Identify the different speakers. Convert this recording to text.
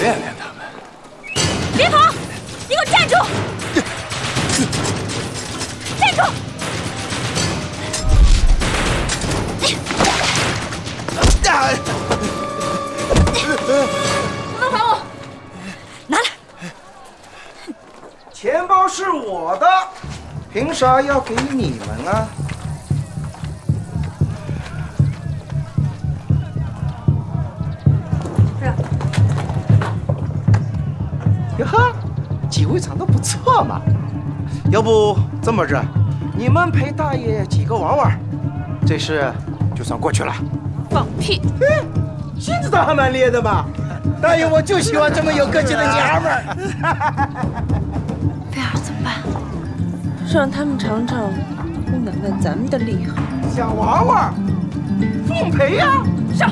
Speaker 1: 练练他们。
Speaker 2: 别跑！你给我站住！站住！能还我！拿来！
Speaker 3: 钱包是我的，凭啥要给你们啊？哟呵，几位长得不错嘛。要不这么着，你们陪大爷几个玩玩，这事就算过去了。
Speaker 2: 放屁！
Speaker 3: 心子倒还蛮烈的嘛。大爷，我就喜欢这么有个性的娘们儿。
Speaker 2: 贝尔怎么办？让他们尝尝姑奶奶咱们的厉害。
Speaker 3: 想玩玩，奉陪呀！
Speaker 2: 上！